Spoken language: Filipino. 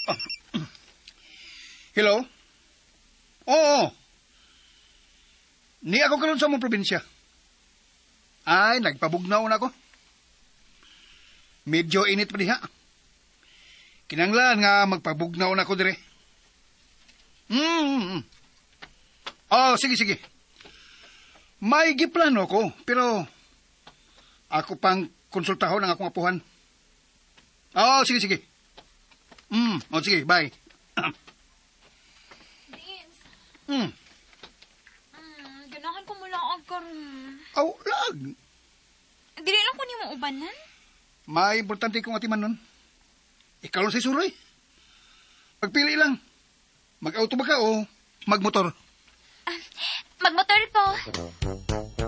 Hello? Oo. Ni ako karon sa mong probinsya. Ay, nagpabugnaw na ako. Medyo init pa diha. Kinanglan nga magpabugnaw na ako dire. Oh, sige. May giplano ko, pero ako pang konsultahon ang akong apuhan. Oh, sige. Sige, bye. Vince. Ganahan ko mula ang karon. Aw, lag. Dili lang ko ni mo ubanan. May importante kong atiman nun. Ikaw lang si Suroy. Pagpili lang. Mag-auto ba ka o magmotor? Magmotor po.